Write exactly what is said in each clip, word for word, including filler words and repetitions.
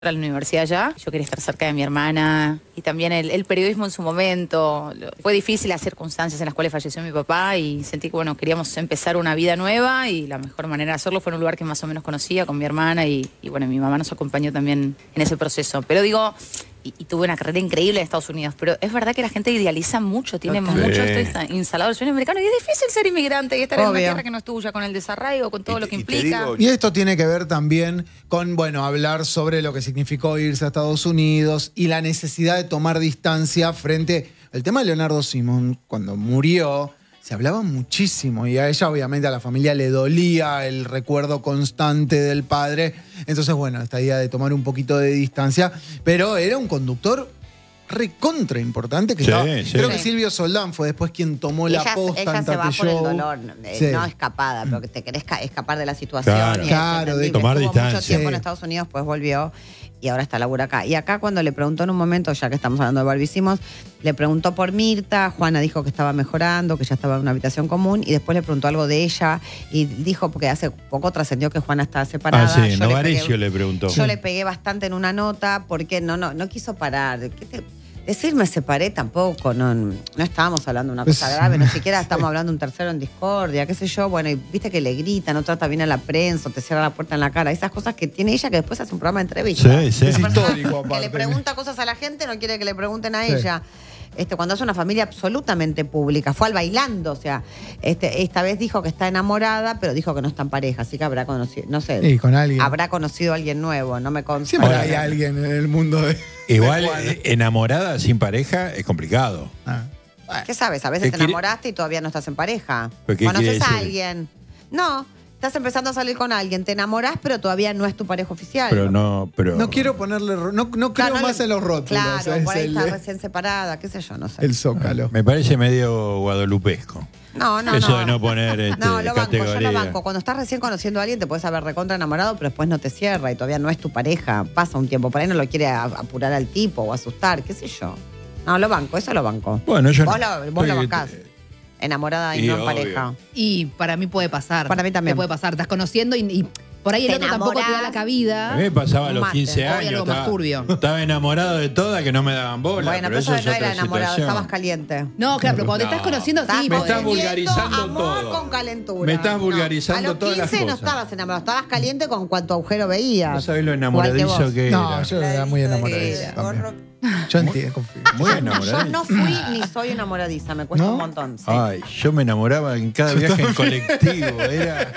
a la universidad ya. Yo quería estar cerca de mi hermana y también el, el periodismo en su momento. Fue difícil las circunstancias en las cuales falleció mi papá y sentí que, bueno, queríamos empezar una vida nueva y la mejor manera de hacerlo fue en un lugar que más o menos conocía con mi hermana y, y bueno, mi mamá nos acompañó también en ese proceso. Pero digo, y, y tuve una carrera increíble en Estados Unidos, pero es verdad que la gente idealiza mucho, tiene okay. mucho esto instalado el sueño americano y es difícil ser inmigrante y estar Obvio. en una tierra que no es tuya, con el desarraigo, con todo y, lo que implica. Digo, y esto tiene que ver también con, bueno, hablar sobre lo que significó irse a Estados Unidos y la necesidad de tomar distancia frente al tema de Leonardo Simón. Cuando murió, se hablaba muchísimo y a ella, obviamente, a la familia le dolía el recuerdo constante del padre. Entonces, bueno, esta idea de tomar un poquito de distancia, pero era un conductor recontra importante que sí, estaba, sí. Creo que Silvio Soldán fue después quien tomó ella, la posta ella en se va Tate por el Show. dolor, Sí. no escapada, pero que te querés escapar de la situación. Claro, y claro de tomar distancia. Estuvo mucho tiempo sí. en Estados Unidos, pues volvió y ahora está labura acá. Y acá cuando le preguntó en un momento, ya que estamos hablando de Barbicimos, le preguntó por Mirta, Juana dijo que estaba mejorando, que ya estaba en una habitación común, y después le preguntó algo de ella, y dijo, porque hace poco trascendió que Juana estaba separada. Ah, sí, yo Novarecio le, pegué, le preguntó. Yo sí. le pegué bastante en una nota, porque no, no, no quiso parar. ¿Qué te...? Decir me separé tampoco, no, no estábamos hablando de una cosa pues, grave, no siquiera estamos hablando de un tercero en discordia, qué sé yo, bueno, y viste que le grita, no trata bien a la prensa, o te cierra la puerta en la cara, esas cosas que tiene ella que después hace un programa de entrevista. Sí, sí. Es histórico, aparte. Que le pregunta cosas a la gente, no quiere que le pregunten a sí. ella. Este, cuando es una familia absolutamente pública, fue al bailando, o sea, este, esta vez dijo que está enamorada, pero dijo que no está en pareja, así que habrá conocido, no sé, sí, con alguien. habrá conocido a alguien nuevo, no me consta. Siempre hay alguien en el mundo de... Igual, de enamorada sin pareja es complicado. Ah. ¿Qué sabes? A veces te enamoraste y todavía no estás en pareja. ¿Conoces a alguien? No. Estás empezando a salir con alguien, te enamorás, pero todavía no es tu pareja oficial. Pero no, pero... No quiero ponerle... No, no creo claro, no más le, en los rótulos. Claro, por ahí el, está recién separada, qué sé yo, no sé. El zócalo. Me parece medio guadalupesco. No, no, Eso no. de no poner este, no, lo banco, categoría. yo lo banco. Cuando estás recién conociendo a alguien te puedes haber recontra enamorado, pero después no te cierra y todavía no es tu pareja. Pasa un tiempo, por ahí no lo quiere apurar al tipo o asustar, qué sé yo. No, lo banco, eso lo banco. Bueno, yo vos no. Lo, vos lo bancás. Enamorada y, y no en pareja. Y para mí puede pasar. Para mí también. Te puede pasar. Estás conociendo y, y por ahí el otro tampoco te da la cabida. A mí me pasaba a los quince años. Algo estaba, más turbio. Estaba enamorado de todas que no me daban bola. Bueno, pero eso no es otra era enamorado, situación. estabas caliente. No, claro, pero cuando no. te estás conociendo, sí. Me estás vulgarizando amor todo. Con calentura. Me estás vulgarizando no. todas las cosas. A los quince no estabas enamorado, estabas caliente con cuanto agujero veías. No sabés lo enamoradizo que, que era. No, yo era muy enamoradizo. Yo entiendo, confío. Muy enamoradizo. Yo no fui ni soy enamoradiza, me cuesta ¿No? un montón. Sí. Ay, yo me enamoraba en cada viaje en colectivo. Era...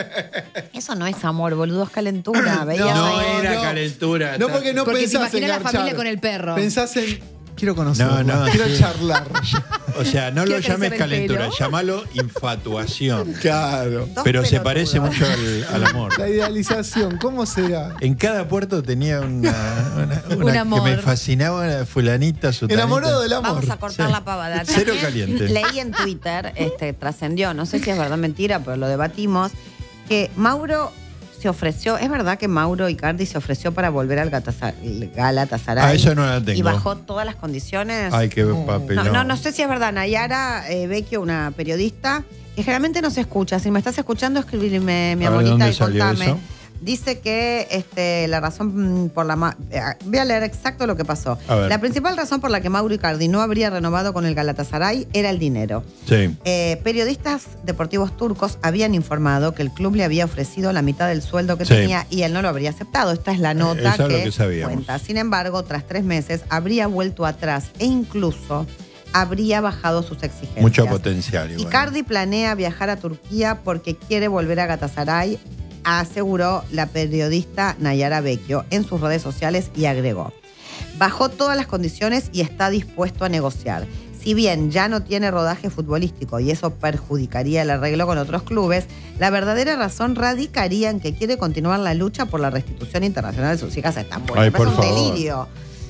Eso no es amor, boludo, es calentura. Veías no, ahí. era no. calentura. No, porque no porque pensás te en imaginas la familia con el perro. Pensás en... Quiero conocerlo, no, no, quiero sí. charlar. O sea, no lo llames calentura, pelo? llámalo infatuación. Claro. Dos Pero se pelotudos. parece mucho al, al amor. La idealización, ¿cómo será? En cada puerto tenía una, una, una Un amor. que me fascinaba, una fulanita, sutanita. Enamorado del amor. Vamos a cortar Sí. la pavada. Cero También caliente. Leí en Twitter, este, trascendió, no sé si es verdad o mentira, pero lo debatimos, que Mauro se ofreció, ¿es verdad que Mauro Icardi se ofreció para volver al Galatasaray? Ah, eso no la tengo. Y bajó todas las condiciones. Ay, qué papelón. No, no, no sé si es verdad. Nayara eh, Vecchio, una periodista, que generalmente no se escucha. Si me estás escuchando, escribime, mi A ver, amorita, ¿dónde y salió contame. eso? Dice que este, la razón por la... Ma eh, voy a leer exacto lo que pasó. La principal razón por la que Mauro Icardi no habría renovado con el Galatasaray era el dinero. Sí. Eh, periodistas deportivos turcos habían informado que el club le había ofrecido la mitad del sueldo que Sí. tenía y él no lo habría aceptado. Esta es la nota Eso es lo que, que sabíamos. cuenta. Sin embargo, tras tres meses habría vuelto atrás e incluso habría bajado sus exigencias. Mucho potencial. Igual. Icardi planea viajar a Turquía porque quiere volver a Galatasaray, aseguró la periodista Nayara Vecchio en sus redes sociales y agregó: bajó todas las condiciones y está dispuesto a negociar. Si bien ya no tiene rodaje futbolístico y eso perjudicaría el arreglo con otros clubes, la verdadera razón radicaría en que quiere continuar la lucha por la restitución internacional de sus hijas a Estambul. Ay, Me parece por un favor. delirio.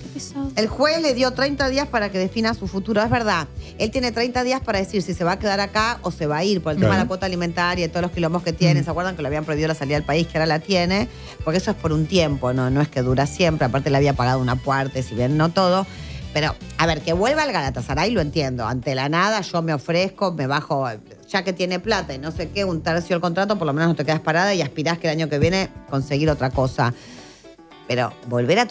El juez le dio treinta días para que defina su futuro. Es verdad, él tiene treinta días para decir si se va a quedar acá o se va a ir por el Claro. tema de la cuota alimentaria y todos los quilombos que tiene. ¿Se acuerdan que le habían prohibido la salida del país, que ahora la tiene? Porque eso es por un tiempo, no, no es que dura siempre. Aparte le había pagado una parte, si bien no todo. Pero, a ver, que vuelva al Galatasaray lo entiendo. Ante la nada yo me ofrezco, me bajo, ya que tiene plata y no sé qué, un tercio del contrato, por lo menos no te quedas parada y aspirás que el año que viene conseguir otra cosa. pero volver a